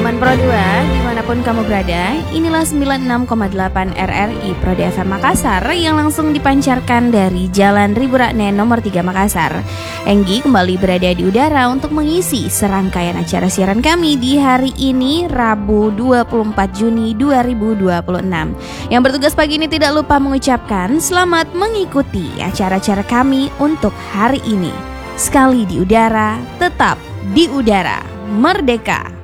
Sobat Pro 2, dimanapun kamu berada, inilah 96,8 RRI Prodi FM Makassar yang langsung dipancarkan dari Jalan Riburakne nomor 3 Makassar. Enggi kembali berada di udara untuk mengisi serangkaian acara siaran kami di hari ini, Rabu 24 Juni 2026. Yang bertugas pagi ini tidak lupa mengucapkan selamat mengikuti acara-acara kami untuk hari ini. Sekali di udara, tetap di udara, merdeka.